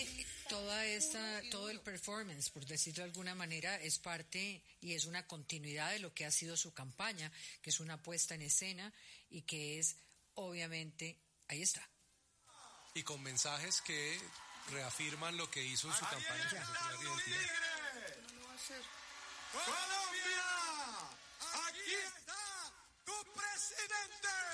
todo el performance, por decirlo de alguna manera, es parte y es una continuidad de lo que ha sido su campaña, que es una puesta en escena y que es, obviamente, ahí está. Y con mensajes que reafirman lo que hizo en su campaña. ¡Colombia! ¡Aquí está tu presidente!